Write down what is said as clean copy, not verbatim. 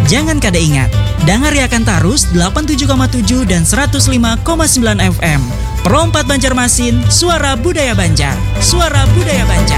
Jangan kada ingat, dengar akan tarus 87,7 dan 105,9 FM. Perompat Banjarmasin, suara budaya Banjar. Suara budaya Banjar.